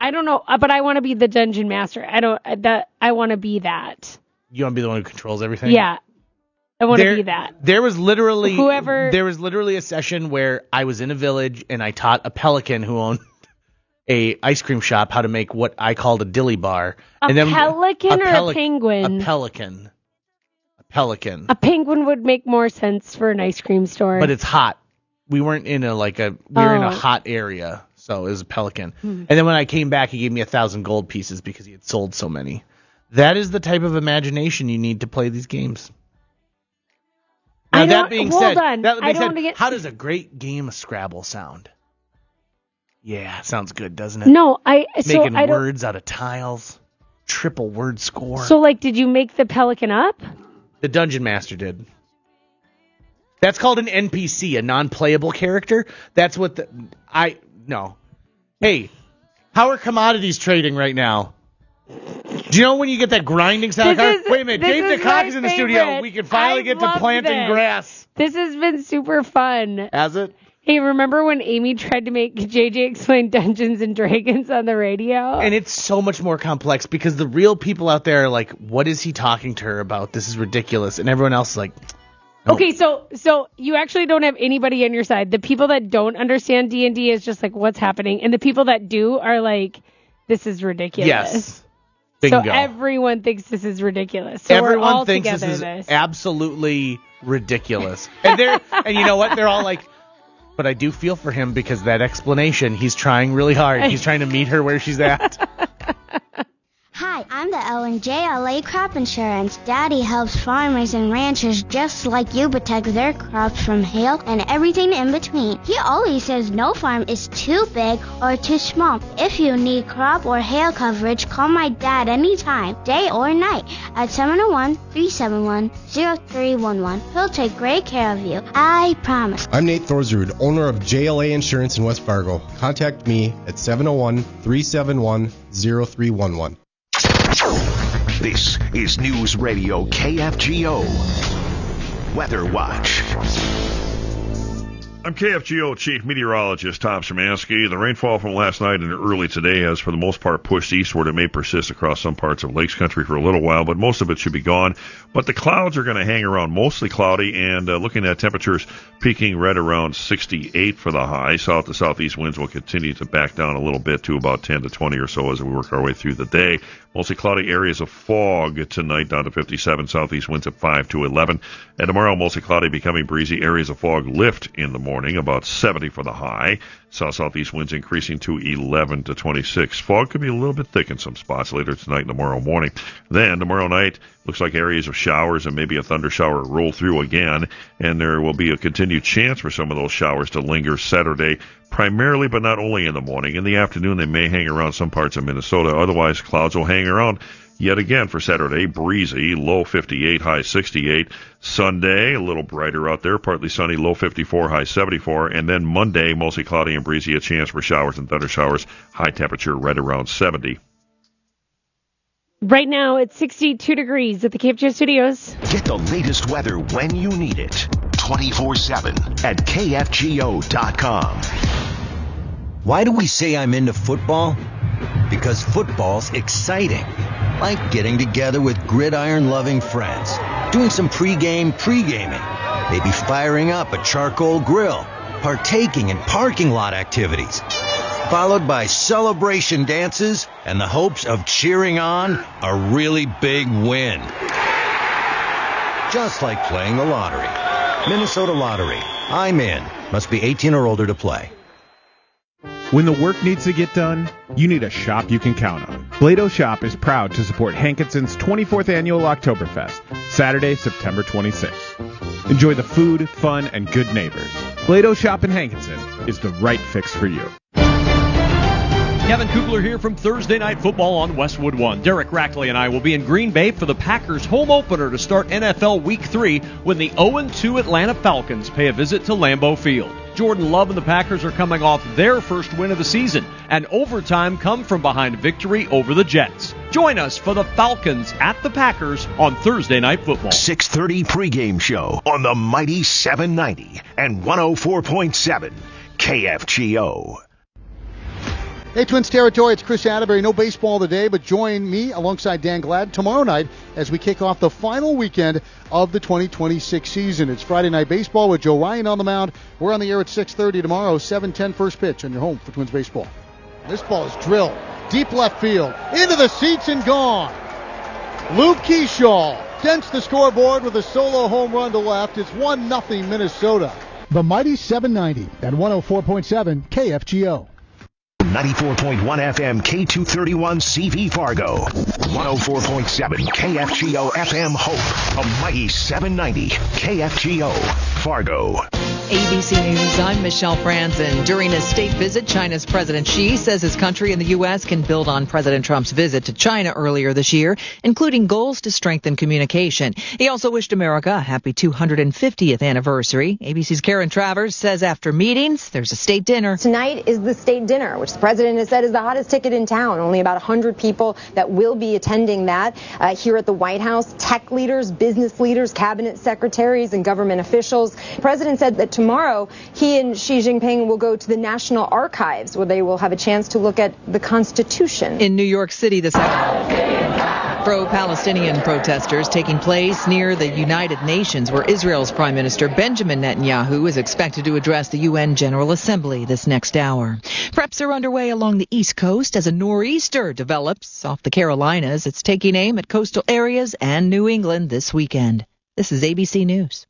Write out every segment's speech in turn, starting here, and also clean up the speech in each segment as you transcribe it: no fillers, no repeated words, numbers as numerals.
I don't know, but I want to be the dungeon master. I want to be that. You want to be the one who controls everything? Yeah. I want to be that. There was literally a session where I was in a village and I taught a pelican who owned a ice cream shop how to make what I called a dilly bar. A pelican or a penguin? A pelican. A pelican. A penguin would make more sense for an ice cream store. But it's hot. We weren't in we were in a hot area, so it was a pelican. And then when I came back, he gave me 1,000 gold pieces because he had sold so many. That is the type of imagination you need to play these games. Now, that being said, how does a great game of Scrabble sound? Yeah, sounds good, doesn't it? No, making words out of tiles, triple word score. So, did you make the pelican up? The Dungeon Master did. That's called an NPC, a non-playable character. That's what no. Hey, how are commodities trading right now? Do you know when you get that grinding sound? Wait a minute, Dave DeCock is in the studio. We can finally get to planting grass. This has been super fun. Has it? Hey, remember when Amy tried to make JJ explain Dungeons and Dragons on the radio? And it's so much more complex because the real people out there are like, what is he talking to her about? This is ridiculous. And everyone else is like... No. Okay, so you actually don't have anybody on your side. The people that don't understand D&D is just like, what's happening? And the people that do are like, this is ridiculous. Yes. Bingo. So everyone thinks this is ridiculous. So everyone thinks this is absolutely ridiculous. And you know what? They're all like, but I do feel for him because that explanation, he's trying really hard. He's trying to meet her where she's at. Hi, I'm the Ellen JLA Crop Insurance. Daddy helps farmers and ranchers just like you protect their crops from hail and everything in between. He always says no farm is too big or too small. If you need crop or hail coverage, call my dad anytime, day or night, at 701-371-0311. He'll take great care of you. I promise. I'm Nate Thorsrud, owner of JLA Insurance in West Fargo. Contact me at 701-371-0311. This is News Radio KFGO Weather Watch. I'm KFGO Chief Meteorologist Tom Szymanski. The rainfall from last night and early today has, for the most part, pushed eastward. It may persist across some parts of Lakes Country for a little while, but most of it should be gone. But the clouds are going to hang around, mostly cloudy, and looking at temperatures peaking right around 68 for the high. South to southeast winds will continue to back down a little bit to about 10 to 20 or so as we work our way through the day. Mostly cloudy areas of fog tonight, down to 57. Southeast winds at 5 to 11. And tomorrow, mostly cloudy, becoming breezy. Areas of fog lift in the morning, about 70 for the high. South-southeast winds increasing to 11 to 26. Fog could be a little bit thick in some spots later tonight and tomorrow morning. Then, tomorrow night, looks like areas of showers and maybe a thunder shower roll through again. And there will be a continued chance for some of those showers to linger Saturday, primarily but not only in the morning. In the afternoon, they may hang around some parts of Minnesota. Otherwise, clouds will hang around yet again for Saturday. Breezy, low 58, high 68. Sunday, a little brighter out there, partly sunny, low 54, high 74. And then Monday, mostly cloudy and breezy, a chance for showers and thunder showers, high temperature right around 70. Right now, it's 62 degrees at the KFGO Studios. Get the latest weather when you need it, 24/7 at KFGO.com. Why do we say I'm into football? Because football's exciting. Like getting together with gridiron-loving friends, doing some pre-gaming, maybe firing up a charcoal grill, partaking in parking lot activities, followed by celebration dances and the hopes of cheering on a really big win. Just like playing the lottery. Minnesota Lottery. I'm in. Must be 18 or older to play. When the work needs to get done, you need a shop you can count on. Blado Shop is proud to support Hankinson's 24th Annual Oktoberfest, Saturday, September 26th. Enjoy the food, fun, and good neighbors. Blado Shop in Hankinson is the right fix for you. Kevin Kugler here from Thursday Night Football on Westwood One. Derek Rackley and I will be in Green Bay for the Packers' home opener to start NFL Week 3 when the 0-2 Atlanta Falcons pay a visit to Lambeau Field. Jordan Love and the Packers are coming off their first win of the season, and overtime come from behind victory over the Jets. Join us for the Falcons at the Packers on Thursday Night Football. 6:30 pregame show on the mighty 790 and 104.7 KFGO. Hey, Twins territory, it's Chris Atterbury. No baseball today, but join me alongside Dan Glad tomorrow night as we kick off the final weekend of the 2026 season. It's Friday Night Baseball with Joe Ryan on the mound. We're on the air at 6:30 tomorrow, 7:10 first pitch on your home for Twins baseball. This ball is drilled deep left field, into the seats and gone. Luke Keyshaw dents the scoreboard with a solo home run to left. It's 1-0 Minnesota. The mighty 790 at 104.7 KFGO. 94.1 FM K231 CV Fargo. 104.7 KFGO FM Hope. A mighty 790 KFGO Fargo. ABC News, I'm Michelle Franzen. During a state visit, China's President Xi says his country and the U.S. can build on President Trump's visit to China earlier this year, including goals to strengthen communication. He also wished America a happy 250th anniversary. ABC's Karen Travers says after meetings, there's a state dinner. Tonight is the state dinner, which the president has said is the hottest ticket in town. Only about 100 people that will be attending that here at the White House. Tech leaders, business leaders, cabinet secretaries, and government officials. The president said that tomorrow he and Xi Jinping will go to the National Archives, where they will have a chance to look at the Constitution. In New York City this afternoon, pro-Palestinian protesters taking place near the United Nations, where Israel's Prime Minister Benjamin Netanyahu is expected to address the UN General Assembly this next hour. Preps are underway along the East Coast as a nor'easter develops off the Carolinas. It's taking aim at coastal areas and New England this weekend. This is ABC News.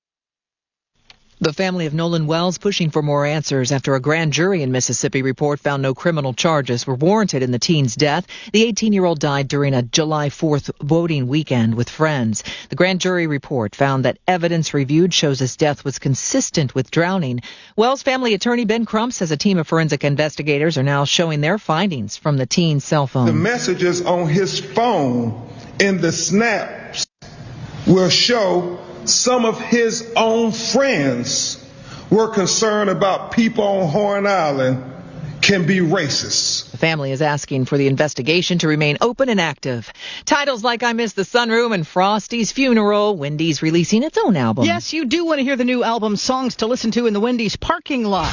The family of Nolan Wells pushing for more answers after a grand jury in Mississippi report found no criminal charges were warranted in the teen's death. The 18-year-old died during a July 4th voting weekend with friends. The grand jury report found that evidence reviewed shows his death was consistent with drowning. Wells' family attorney Ben Crump says a team of forensic investigators are now showing their findings from the teen's cell phone. The messages on his phone in the snaps will show some of his own friends were concerned about people on Horn Island can be racist. The family is asking for the investigation to remain open and active. Titles like I Miss the Sunroom and Frosty's Funeral. Wendy's releasing its own album. Yes, you do want to hear the new album, Songs to Listen to in the Wendy's parking lot.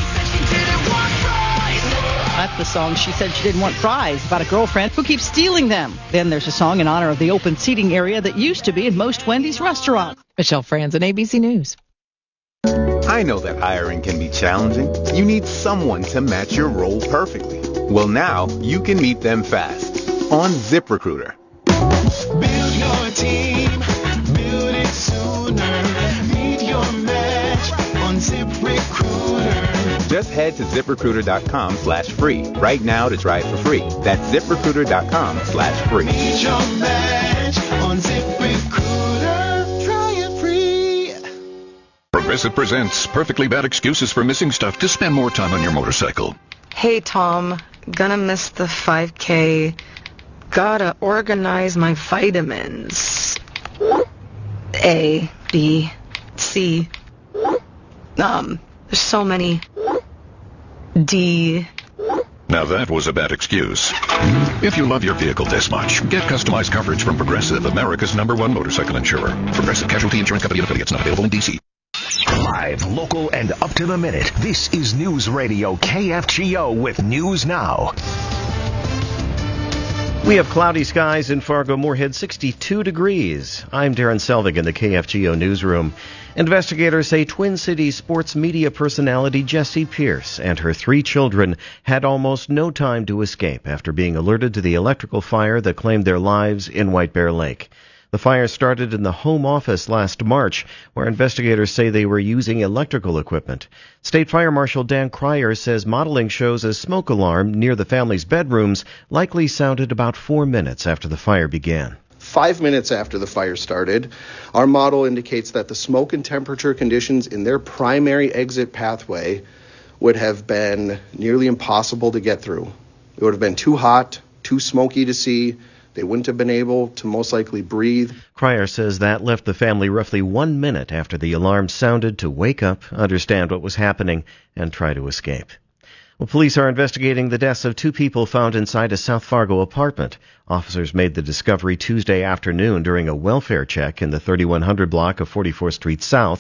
That's the song She Said She Didn't Want Fries, about a girlfriend who keeps stealing them. Then there's a song in honor of the open seating area that used to be in most Wendy's restaurants. Michelle Franzen, ABC News. I know that hiring can be challenging. You need someone to match your role perfectly. Well, now you can meet them fast on ZipRecruiter. Build your team, build it sooner. Meet your match on ZipRecruiter. Just head to ZipRecruiter.com/free right now to try it for free. That's ZipRecruiter.com/free. Meet your match on ZipRecruiter. Try it free. Progressive presents Perfectly Bad Excuses for Missing Stuff to Spend More Time on Your Motorcycle. Hey, Tom. Gonna miss the 5K. Gotta organize my vitamins. A, B, C. There's so many. D. Now that was a bad excuse. If you love your vehicle this much, get customized coverage from Progressive, America's #1 motorcycle insurer. Progressive Casualty Insurance Company and affiliates, not available in D.C. Live, local, and up to the minute. This is News Radio KFGO with News Now. We have cloudy skies in Fargo-Moorhead, 62 degrees. I'm Darren Selvig in the KFGO newsroom. Investigators say Twin Cities sports media personality Jessie Pierce and her 3 children had almost no time to escape after being alerted to the electrical fire that claimed their lives in White Bear Lake. The fire started in the home office last March, where investigators say they were using electrical equipment. State Fire Marshal Dan Cryer says modeling shows a smoke alarm near the family's bedrooms likely sounded about 4 minutes after the fire began. 5 minutes after the fire started, our model indicates that the smoke and temperature conditions in their primary exit pathway would have been nearly impossible to get through. It would have been too hot, too smoky to see. They wouldn't have been able to most likely breathe. Cryer says that left the family roughly 1 minute after the alarm sounded to wake up, understand what was happening, and try to escape. Well, police are investigating the deaths of 2 people found inside a South Fargo apartment. Officers made the discovery Tuesday afternoon during a welfare check in the 3100 block of 44th Street South.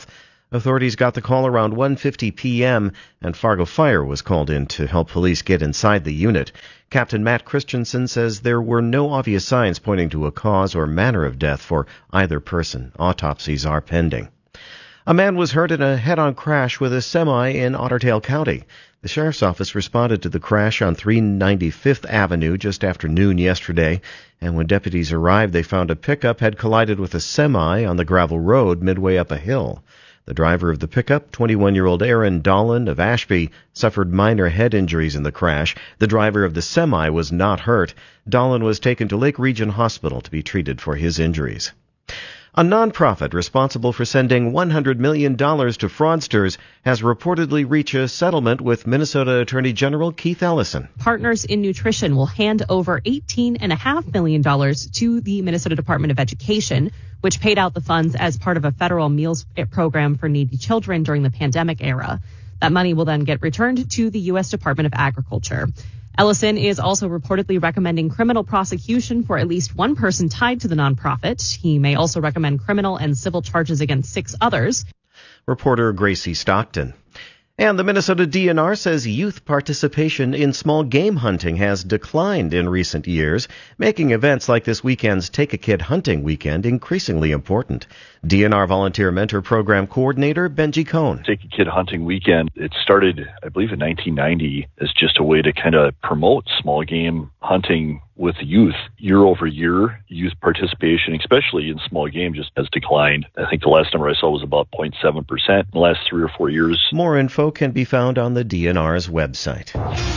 Authorities got the call around 1:50 p.m., and Fargo Fire was called in to help police get inside the unit. Captain Matt Christensen says there were no obvious signs pointing to a cause or manner of death for either person. Autopsies are pending. A man was hurt in a head-on crash with a semi in Otter Tail County. The sheriff's office responded to the crash on 395th Avenue just after noon yesterday, and when deputies arrived, they found a pickup had collided with a semi on the gravel road midway up a hill. The driver of the pickup, 21-year-old Aaron Dolan of Ashby, suffered minor head injuries in the crash. The driver of the semi was not hurt. Dolan was taken to Lake Region Hospital to be treated for his injuries. A nonprofit responsible for sending $100 million to fraudsters has reportedly reached a settlement with Minnesota Attorney General Keith Ellison. Partners in Nutrition will hand over $18.5 million to the Minnesota Department of Education, which paid out the funds as part of a federal meals program for needy children during the pandemic era. That money will then get returned to the U.S. Department of Agriculture. Ellison is also reportedly recommending criminal prosecution for at least one person tied to the nonprofit. He may also recommend criminal and civil charges against 6 others. Reporter Gracie Stockton. And the Minnesota DNR says youth participation in small game hunting has declined in recent years, making events like this weekend's Take a Kid Hunting Weekend increasingly important. DNR Volunteer Mentor Program Coordinator Benji Cohn. Take a Kid Hunting Weekend, it started, I believe, in 1990 as just a way to kind of promote small game hunting with youth. Year over year, youth participation, especially in small game, just has declined. I think the last number I saw was about 0.7% in the last 3 or 4 years. More info can be found on the DNR's website.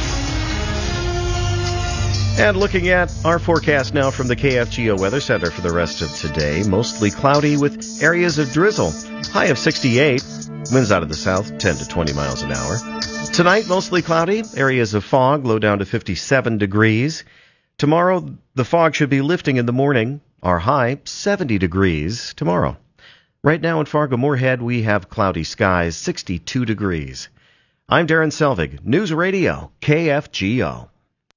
And looking at our forecast now from the KFGO Weather Center for the rest of today, mostly cloudy with areas of drizzle. High of 68, winds out of the south 10 to 20 miles an hour. Tonight, mostly cloudy, areas of fog, low down to 57 degrees. Tomorrow, the fog should be lifting in the morning. Our high, 70 degrees tomorrow. Right now in Fargo-Moorhead, we have cloudy skies, 62 degrees. I'm Darren Selvig, News Radio, KFGO.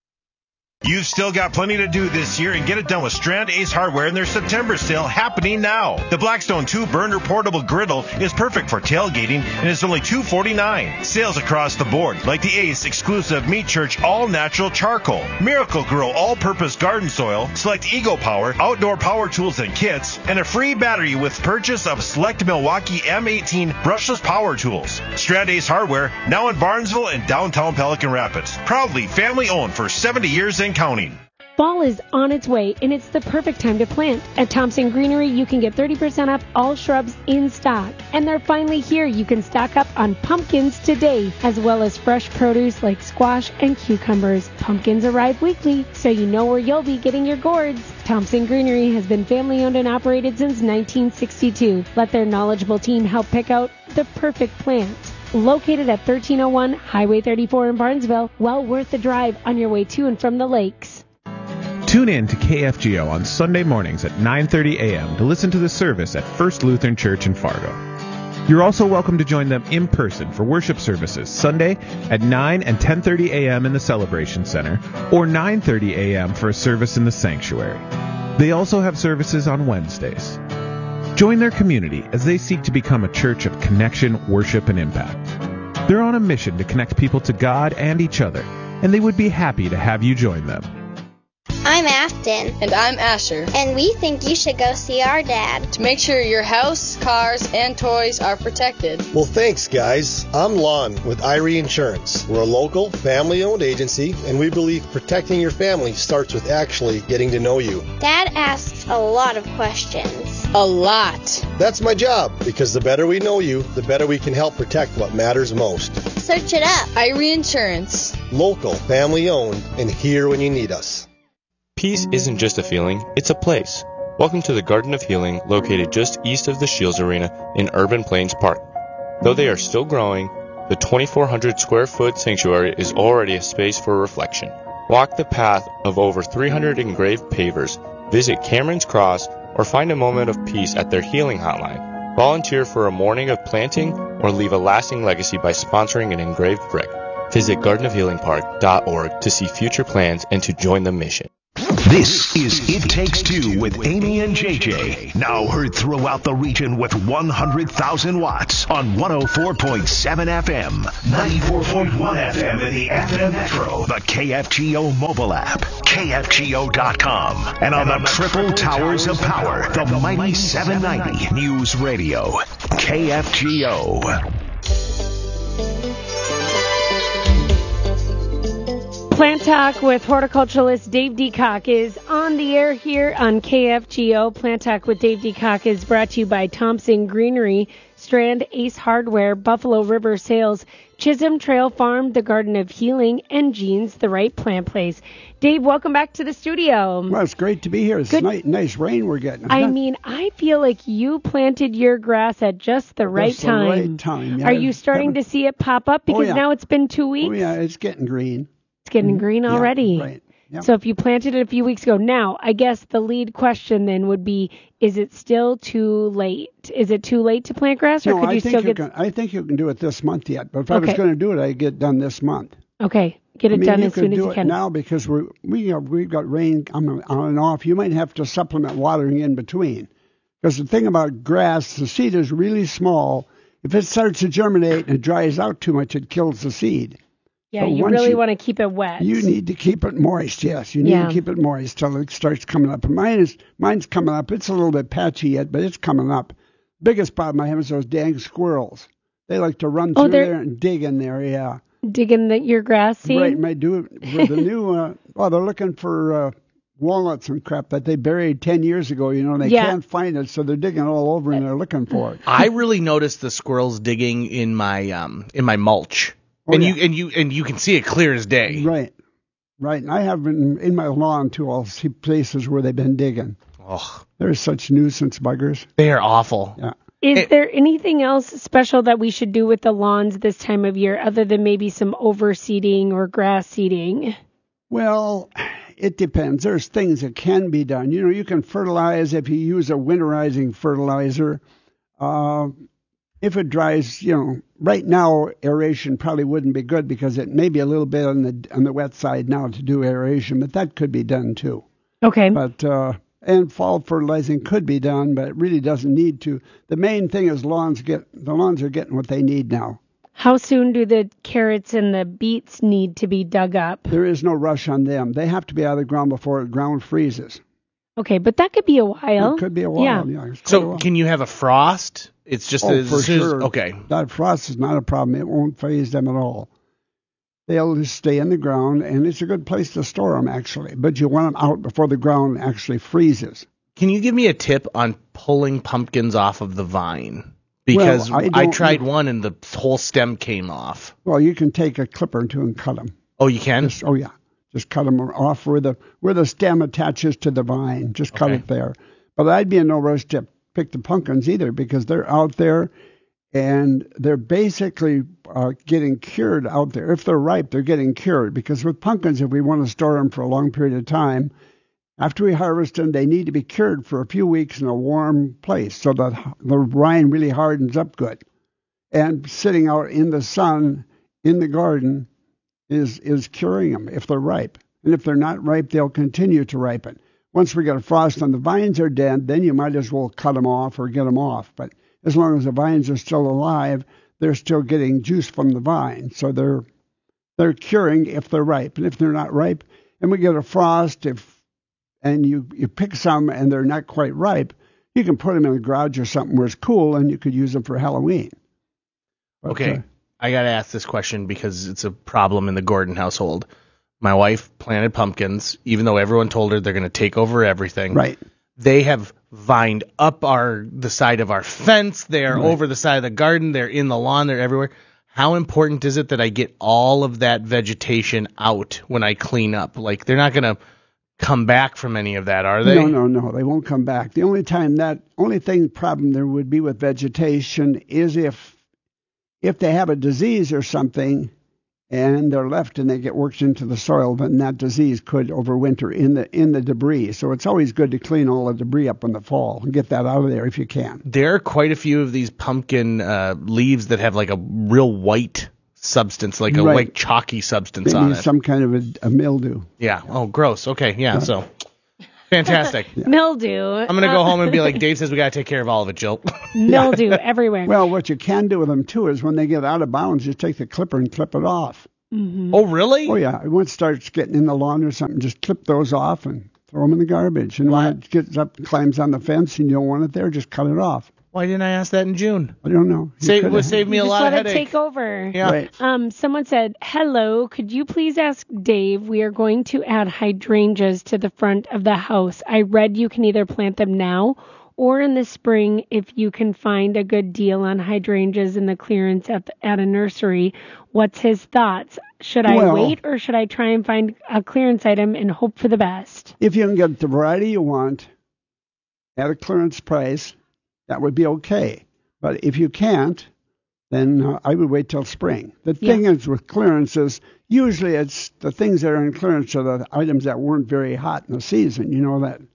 You've still got plenty to do this year, and get it done with Strand Ace Hardware and their September sale happening now. The Blackstone 2-burner portable griddle is perfect for tailgating and is only $249. Sales across the board, like the Ace exclusive Meat Church all-natural charcoal, Miracle Grow all-purpose garden soil, select Eagle Power outdoor power tools and kits, and a free battery with purchase of select Milwaukee M18 brushless power tools. Strand Ace Hardware, now in Barnesville and downtown Pelican Rapids. Proudly family-owned for 70 years and counting. Fall is on its way, and it's the perfect time to plant. At Thompson Greenery, you can get 30% off all shrubs in stock. And they're finally here. You can stock up on pumpkins today, as well as fresh produce like squash and cucumbers. Pumpkins arrive weekly, so you know where you'll be getting your gourds. Thompson Greenery has been family-owned and operated since 1962. Let their knowledgeable team help pick out the perfect plant. Located at 1301 Highway 34 in Barnesville, well worth the drive on your way to and from the lakes. Tune in to KFGO on Sunday mornings at 9:30 a.m. to listen to the service at First Lutheran Church in Fargo. You're also welcome to join them in person for worship services Sunday at 9 and 10:30 a.m. in the Celebration Center or 9:30 a.m. for a service in the sanctuary. They also have services on Wednesdays. Join their community as they seek to become a church of connection, worship, and impact. They're on a mission to connect people to God and each other, and they would be happy to have you join them. I'm Afton. And I'm Asher. And we think you should go see our dad. To make sure your house, cars, and toys are protected. Well, thanks, guys. I'm Lon with Irie Insurance. We're a local, family-owned agency, and we believe protecting your family starts with actually getting to know you. Dad asks a lot of questions. A lot. That's my job, because the better we know you, the better we can help protect what matters most. Search it up. Irie Insurance. Local, family-owned, and here when you need us. Peace isn't just a feeling, it's a place. Welcome to the Garden of Healing, located just east of the Shields Arena in Urban Plains Park. Though they are still growing, the 2,400 square foot sanctuary is already a space for reflection. Walk the path of over 300 engraved pavers, visit Cameron's Cross, or find a moment of peace at their healing hotline. Volunteer for a morning of planting or leave a lasting legacy by sponsoring an engraved brick. Visit gardenofhealingpark.org to see future plans and to join the mission. This is It Takes Two with Amy and JJ. Now heard throughout the region with 100,000 watts on 104.7 FM, 94.1 FM in the FM Metro, the KFGO mobile app, KFGO.com, and on the triple towers of power, the mighty 790 News Radio, KFGO. Plant Talk with horticulturalist Dave Deacock is on the air here on KFGO. Plant Talk with Dave Deacock is brought to you by Thompson Greenery, Strand Ace Hardware, Buffalo River Sales, Chisholm Trail Farm, The Garden of Healing, and Jean's The Right Plant Place. Dave, welcome back to the studio. Well, it's great to be here. It's nice rain we're getting. I mean, I feel like you planted your grass at just the right time. The right time. Yeah. Are you starting to see it pop up? Because now it's been 2 weeks. Oh, yeah, it's getting green. It's getting green already. Yeah, right. Yep. So if you planted it a few weeks ago, now I guess the lead question then would be: is it still too late? Is it too late to plant grass, or no, could you still get? I think you can do it this month yet. But if I was going to do it, I'd get it done this month. Okay, get it done as soon as you can. You can do it now because we've got rain on and off. You might have to supplement watering in between. Because the thing about grass, the seed is really small. If it starts to germinate and it dries out too much, it kills the seed. Yeah, so you really want to keep it wet. You need to keep it moist, yes. You need to keep it moist till it starts coming up. And mine's coming up. It's a little bit patchy yet, but it's coming up. Biggest problem I have is those dang squirrels. They like to run through there and dig in there, yeah. Dig in your grass seed? Right, might do it with the new, they're looking for walnuts and crap that they buried 10 years ago, and they can't find it, so they're digging all over and they're looking for it. I really noticed the squirrels digging in my mulch. And you can see it clear as day. Right. And I have been in my lawn too. I'll see places where they've been digging. Oh, they're such nuisance buggers. They are awful. Yeah. Is there anything else special that we should do with the lawns this time of year, other than maybe some overseeding or grass seeding? Well, it depends. There's things that can be done. You can fertilize if you use a winterizing fertilizer. If it dries, right now aeration probably wouldn't be good because it may be a little bit on the wet side now to do aeration, but that could be done too. Okay. But and fall fertilizing could be done, but it really doesn't need to. The main thing is the lawns are getting what they need now. How soon do the carrots and the beets need to be dug up? There is no rush on them. They have to be out of the ground before the ground freezes. Okay, but that could be a while. It could be a while. Yeah. So can you have a frost? It's just for sure. Okay. That frost is not a problem. It won't phase them at all. They'll just stay in the ground, and it's a good place to store them, actually. But you want them out before the ground actually freezes. Can you give me a tip on pulling pumpkins off of the vine? Because I tried one, and the whole stem came off. Well, you can take a clipper or two and cut them. Oh, you can? Yeah. Just cut them off where the stem attaches to the vine. Just cut it there. But I'd be in no rush to pick the pumpkins either because they're out there and they're basically getting cured out there. If they're ripe, they're getting cured because with pumpkins, if we want to store them for a long period of time, after we harvest them, they need to be cured for a few weeks in a warm place so that the rind really hardens up good. And sitting out in the sun in the garden is curing them if they're ripe. And if they're not ripe, they'll continue to ripen. Once we get a frost and the vines are dead, then you might as well cut them off or get them off. But as long as the vines are still alive, they're still getting juice from the vine. So they're curing if they're ripe. And if they're not ripe, and we get a frost, and you pick some and they're not quite ripe, you can put them in the garage or something where it's cool, and you could use them for Halloween. But, okay, I got to ask this question because it's a problem in the Gordon household. My wife planted pumpkins, even though everyone told her they're going to take over everything. Right. They have vined up the side of our fence. They're over the side of the garden. They're in the lawn. They're everywhere. How important is it that I get all of that vegetation out when I clean up? Like, they're not going to come back from any of that, are they? No. They won't come back. The only problem there would be with vegetation is if they have a disease or something and they're left and they get worked into the soil, then that disease could overwinter in the debris. So it's always good to clean all the debris up in the fall and get that out of there if you can. There are quite a few of these pumpkin leaves that have like a real white substance, like a white chalky substance on it. Some kind of a mildew. Yeah. Oh, gross. Okay. Yeah. So Fantastic. Mildew. I'm going to go home and be like, Dave says we got to take care of all of it, Jill. Mildew everywhere. Well, what you can do with them, too, is when they get out of bounds, just take the clipper and clip it off. Mm-hmm. Oh, really? Oh, yeah. Once it starts getting in the lawn or something, just clip those off and throw them in the garbage. And when it gets up, climbs on the fence, and you don't want it there, just cut it off. Why didn't I ask that in June? I don't know. Would save me a lot of headache. headache. Take over. Yeah. Right. Someone said, hello, could you please ask Dave, we are going to add hydrangeas to the front of the house. I read you can either plant them now or in the spring if you can find a good deal on hydrangeas in the clearance at a nursery. What's his thoughts? Should I wait or should I try and find a clearance item and hope for the best? If you can get the variety you want at a clearance price, that would be okay. But if you can't, then I would wait till spring. The thing is with clearances, usually it's the things that are in clearance are the items that weren't very hot in the season. You know that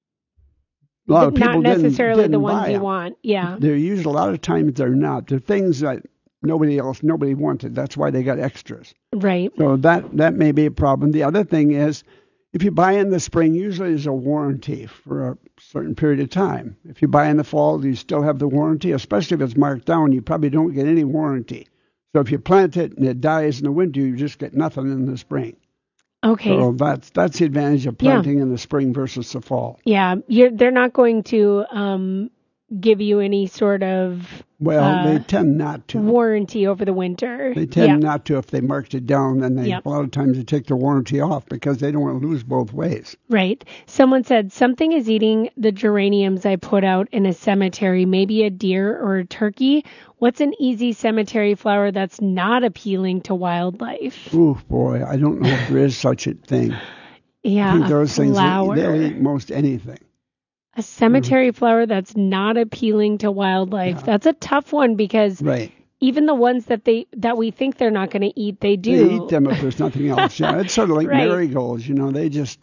a lot of people not necessarily didn't the ones buy you them. want. Yeah. They're usually, a lot of times they're not. They're things that nobody wanted. That's why they got extras. Right. So that may be a problem. The other thing is, if you buy in the spring, usually there's a warranty for a certain period of time. If you buy in the fall, you still have the warranty, especially if it's marked down, you probably don't get any warranty. So if you plant it and it dies in the winter, you just get nothing in the spring. Okay. So that's the advantage of planting in the spring versus the fall. Yeah. They're not going to give you any sort of they tend not to. Warranty over the winter. They tend not to if they marked it down, and a lot of times they take the warranty off because they don't want to lose both ways. Right. Someone said, something is eating the geraniums I put out in a cemetery, maybe a deer or a turkey. What's an easy cemetery flower that's not appealing to wildlife? Ooh, boy, I don't know if there is such a thing. Yeah, I think those flower. things, they'll eat most anything. A cemetery flower that's not appealing to wildlife. Yeah. That's a tough one because even the ones that we think they're not going to eat, they do. They eat them if there's nothing else. Yeah, it's sort of like marigolds. You know, they just.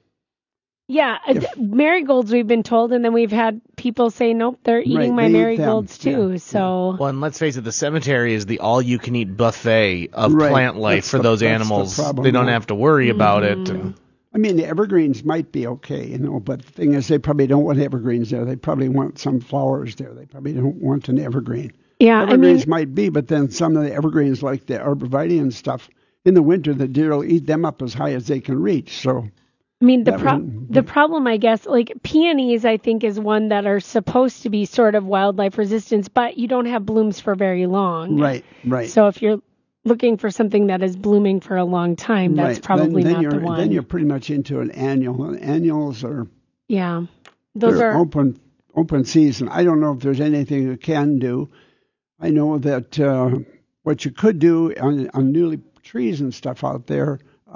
Marigolds we've been told, and then we've had people say, nope, they're eating my marigolds too. Yeah. So. Well, and let's face it, the cemetery is the all-you-can-eat buffet of plant life for those animals. They don't have to worry about it. I mean, the evergreens might be okay, you know, but the thing is they probably don't want evergreens there. They probably want some flowers there. They probably don't want an evergreen. Yeah, evergreens might be, but then some of the evergreens, like the arborvitae and stuff, in the winter, the deer will eat them up as high as they can reach. So, I mean, the problem, I guess, like peonies, I think, is one that are supposed to be sort of wildlife resistance, but you don't have blooms for very long. Right. So if you're looking for something that is blooming for a long time, that's probably not the one. Then you're pretty much into an annual. And annuals are those are open season. I don't know if there's anything you can do. I know that what you could do on newly trees and stuff out there,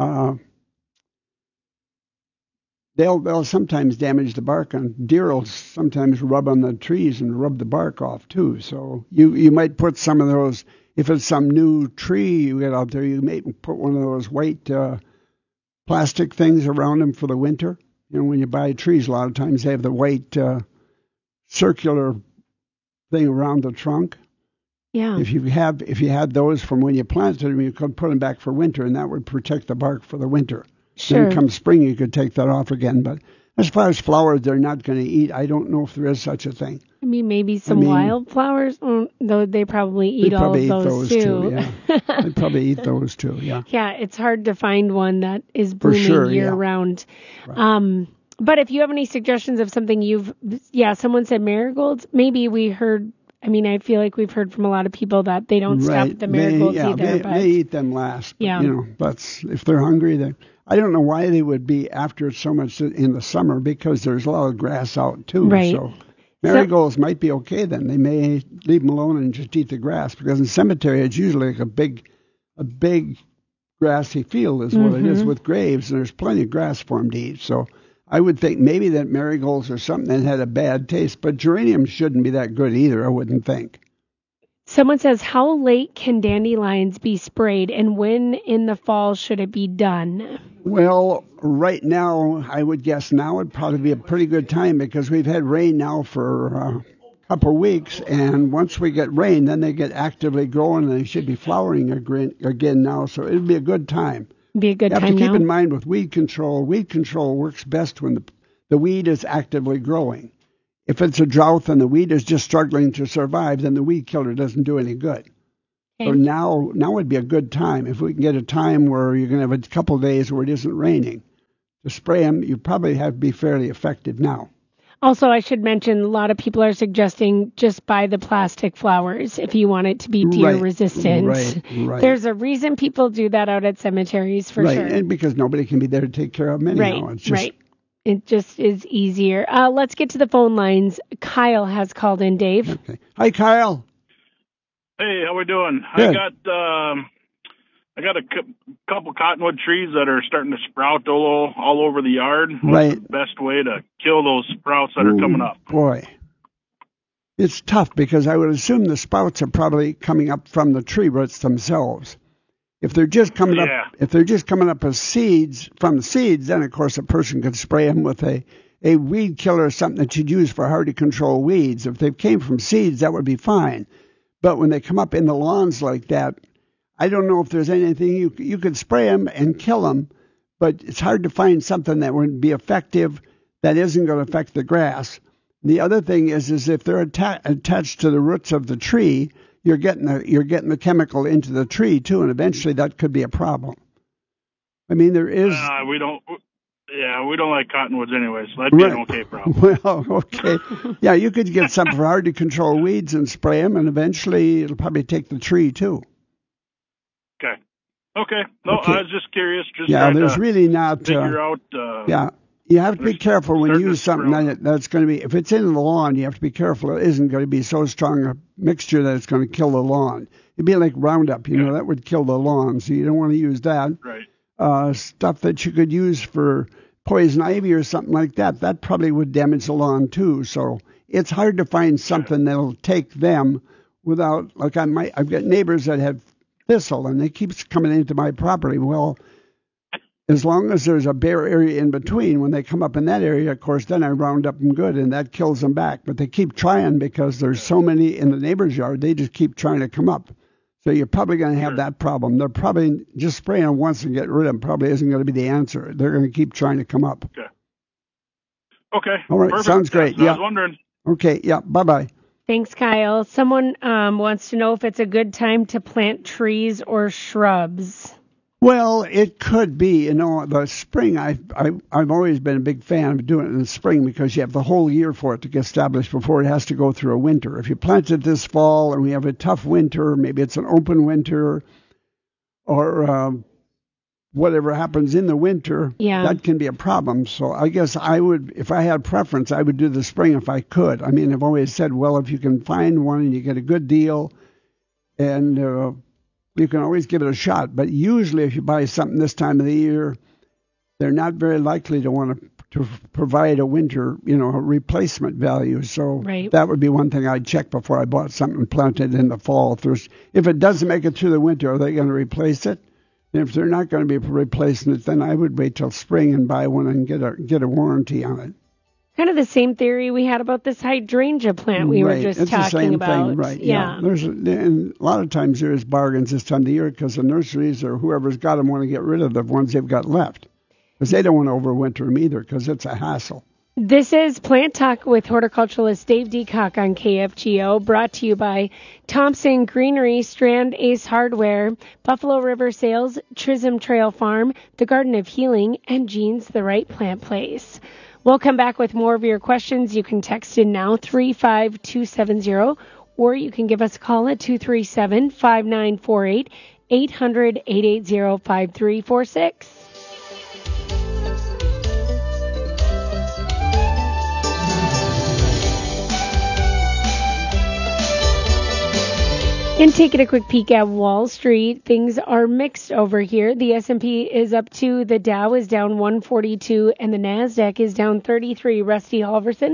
they'll sometimes damage the bark on. Deer will sometimes rub on the trees and rub the bark off too. So you might put some of those. If it's some new tree you get out there, you may put one of those white plastic things around them for the winter. You know, when you buy trees, a lot of times they have the white circular thing around the trunk. Yeah. If you had those from when you planted them, you could put them back for winter, and that would protect the bark for the winter. Sure. Then come spring, you could take that off again. But as far as flowers they're not going to eat, I don't know if there is such a thing. I mean, maybe some wildflowers, though they probably eat all of those too. Yeah. They probably eat those too, yeah. Yeah, it's hard to find one that is blooming year-round. Right. But if you have any suggestions of something someone said marigolds, maybe we heard, I feel like we've heard from a lot of people that they don't stop at the marigolds either. They eat them last. But, yeah. You know, that's, if they're hungry, I don't know why they would be after it so much in the summer, because there's a lot of grass out too. Right. So marigolds might be okay then. They may leave them alone and just eat the grass, because in cemetery it's usually like a big grassy field is what it is with graves, and there's plenty of grass for them to eat. So I would think maybe that marigolds are something that had a bad taste, but geraniums shouldn't be that good either, I wouldn't think. Someone says, how late can dandelions be sprayed, and when in the fall should it be done? Well, right now, I would guess now would probably be a pretty good time, because we've had rain now for a couple of weeks, and once we get rain, then they get actively growing, and they should be flowering again now, so it would be a good time. Be a good time now. You have to keep in mind with weed control works best when the weed is actively growing. If it's a drought and the weed is just struggling to survive, then the weed killer doesn't do any good. Okay. So now would be a good time. If we can get a time where you're going to have a couple of days where it isn't raining, to spray them, you probably have to be fairly effective now. Also, I should mention a lot of people are suggesting just buy the plastic flowers if you want it to be deer resistant. Right. There's a reason people do that out at cemeteries for sure. And because nobody can be there to take care of them anyhow. Right. It just is easier. Let's get to the phone lines. Kyle has called in, Dave. Okay. Hi, Kyle. Hey, how we doing? Good. I got a couple cottonwood trees that are starting to sprout all over the yard. Right. What's the best way to kill those sprouts that are coming up? Boy, it's tough because I would assume the sprouts are probably coming up from the tree roots themselves. If they're just coming up as seeds from the seeds, then of course a person could spray them with a weed killer or something that you'd use for hard to control weeds. If they came from seeds, that would be fine. But when they come up in the lawns like that, I don't know if there's anything you could spray them and kill them, but it's hard to find something that would be effective that isn't going to affect the grass. The other thing is if they're attached to the roots of the tree, you're getting the chemical into the tree too, and eventually that could be a problem. I mean, there is. We don't like cottonwoods anyway, so that'd be an okay problem. Well, okay. Yeah, you could get some for hard to control weeds and spray them, and eventually it'll probably take the tree too. Okay. No, I was just curious. There's really not. Figure out. You have to be careful when you use something that's going to be. If it's in the lawn, you have to be careful. It isn't going to be so strong a mixture that it's going to kill the lawn. It'd be like Roundup, that would kill the lawn. So you don't want to use that. Right. Stuff that you could use for poison ivy or something like that. That probably would damage the lawn too. So it's hard to find something that'll take them without. Like I've got neighbors that have thistle, and it keeps coming into my property. Well, as long as there's a bare area in between, when they come up in that area, of course, then I round up them good, and that kills them back. But they keep trying because there's so many in the neighbor's yard, they just keep trying to come up. So you're probably going to have that problem. They're probably just spraying them once and get rid of them probably isn't going to be the answer. They're going to keep trying to come up. Okay. All right. Perfect. Sounds great. I was wondering. Okay. Yeah. Bye-bye. Thanks, Kyle. Someone wants to know if it's a good time to plant trees or shrubs. Well, it could be. The spring, I've always been a big fan of doing it in the spring because you have the whole year for it to get established before it has to go through a winter. If you plant it this fall and we have a tough winter, maybe it's an open winter or whatever happens in the winter, that can be a problem. So I guess I would, if I had preference, I would do the spring if I could. I mean, I've always said, well, if you can find one and you get a good deal and you can always give it a shot. But usually if you buy something this time of the year, they're not very likely to want to provide a winter, a replacement value. So that would be one thing I'd check before I bought something planted in the fall. If it doesn't make it through the winter, are they going to replace it? And if they're not going to be replacing it, then I would wait till spring and buy one and get a warranty on it. Kind of the same theory we had about this hydrangea plant we were just talking about. Thing, right? Yeah. And a lot of times there's bargains this time of the year because the nurseries or whoever's got them want to get rid of the ones they've got left because they don't want to overwinter them either because it's a hassle. This is Plant Talk with horticulturalist Dave Deacock on KFGO, brought to you by Thompson Greenery, Strand Ace Hardware, Buffalo River Sales, Chisholm Trail Farm, The Garden of Healing, and Jean's The Right Plant Place. We'll come back with more of your questions. You can text in now, 35270, or you can give us a call at 237-5948, 800-880-5346. And taking a quick peek at Wall Street, things are mixed over here. The S&P is up 2, the Dow is down 142, and the NASDAQ is down 33. Rusty Halverson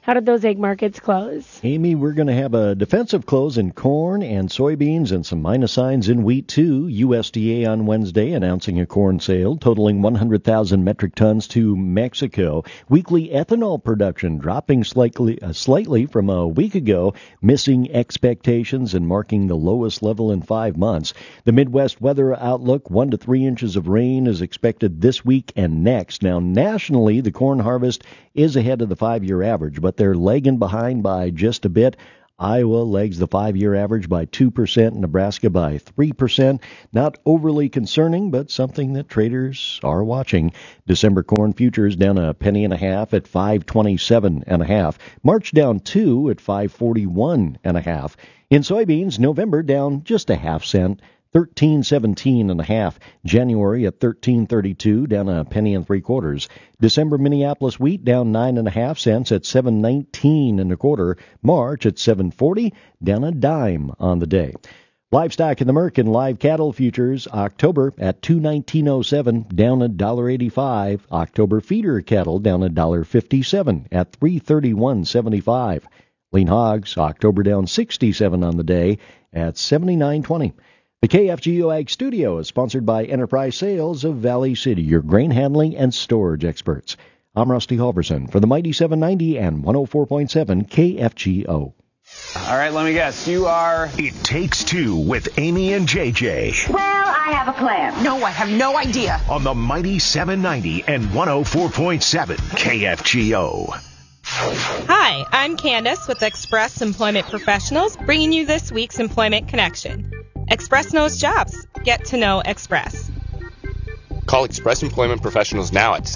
How did those egg markets close? Amy, we're going to have a defensive close in corn and soybeans and some minus signs in wheat, too. USDA on Wednesday announcing a corn sale totaling 100,000 metric tons to Mexico. Weekly ethanol production dropping slightly from a week ago, missing expectations and marking the lowest level in 5 months. The Midwest weather outlook, 1 to 3 inches of rain is expected this week and next. Now, nationally, the corn harvest is ahead of the 5-year average, but they're lagging behind by just a bit. Iowa lags the 5-year average by 2%, Nebraska by 3%. Not overly concerning, but something that traders are watching. December corn futures down 1.5 pennies at 5.27.5. March down 2 at 5.41.5. In soybeans, November down just 0.5 cents. 13.17.5. January at 13.32, down 1.75 pennies. December Minneapolis wheat down 9.5 cents at 7.1925. March at 7.40, down a dime on the day. Livestock in the Merck live cattle futures, October at 219.07, down $1.85. October feeder cattle down $1.57 at 331.75. Lean hogs, October down 67 on the day at 79.20. The KFGO Ag Studio is sponsored by Enterprise Sales of Valley City, your grain handling and storage experts. I'm Rusty Halverson for the Mighty 790 and 104.7 KFGO. All right, let me guess. You are... It Takes Two with Amy and JJ. Well, I have a plan. No, I have no idea. On the Mighty 790 and 104.7 KFGO. Hi, I'm Candace with Express Employment Professionals, bringing you this week's Employment Connection. Express knows jobs. Get to know Express. Call Express Employment Professionals now at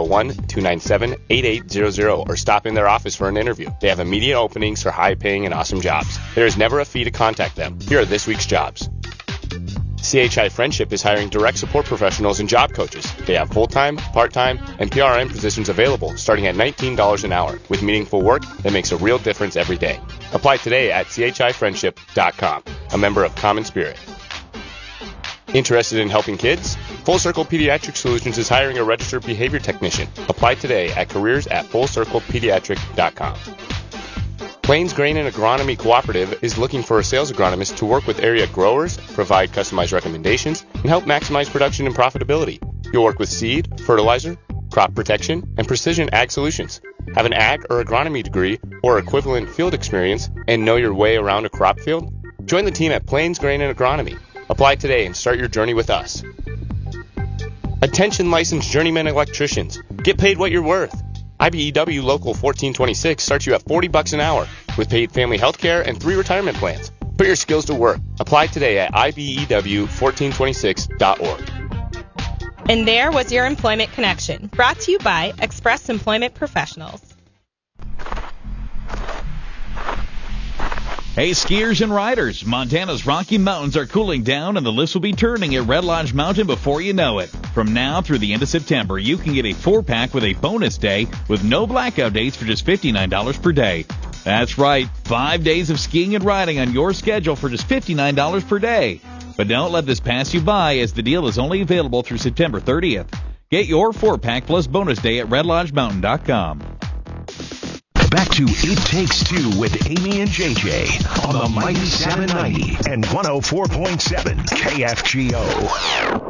701-297-8800 or stop in their office for an interview. They have immediate openings for high-paying and awesome jobs. There is never a fee to contact them. Here are this week's jobs. CHI Friendship is hiring direct support professionals and job coaches. They have full-time, part-time, and PRN positions available starting at $19 an hour with meaningful work that makes a real difference every day. Apply today at chifriendship.com, a member of Common Spirit. Interested in helping kids? Full Circle Pediatric Solutions is hiring a registered behavior technician. Apply today at careers@fullcirclepediatric.com. Plains Grain and Agronomy Cooperative is looking for a sales agronomist to work with area growers, provide customized recommendations, and help maximize production and profitability. You'll work with seed, fertilizer, crop protection, and precision ag solutions. Have an ag or agronomy degree or equivalent field experience and know your way around a crop field? Join the team at Plains Grain and Agronomy. Apply today and start your journey with us. Attention licensed journeyman electricians. Get paid what you're worth. IBEW Local 1426 starts you at $40 an hour with paid family health care and 3 retirement plans. Put your skills to work. Apply today at IBEW1426.org. And there was your Employment Connection, brought to you by Express Employment Professionals. Hey, skiers and riders, Montana's Rocky Mountains are cooling down and the lifts will be turning at Red Lodge Mountain before you know it. From now through the end of September, you can get a 4-pack with a bonus day with no blackout dates for just $59 per day. That's right, 5 days of skiing and riding on your schedule for just $59 per day. But don't let this pass you by, as the deal is only available through September 30th. Get your 4-pack plus bonus day at redlodgemountain.com. Back to It Takes Two with Amy and JJ on the Mighty 790 and 104.7 KFGO.